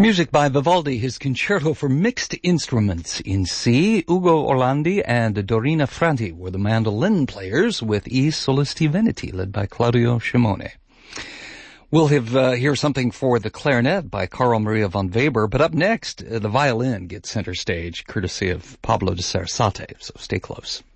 Music by Vivaldi, his concerto for mixed instruments in C. Ugo Orlandi and Dorina Franti were the mandolin players, with E Solisti Veneti, led by Claudio Scimone. We'll hear something for the clarinet by Carl Maria von Weber, but up next, the violin gets center stage, courtesy of Pablo de Sarasate, so stay close.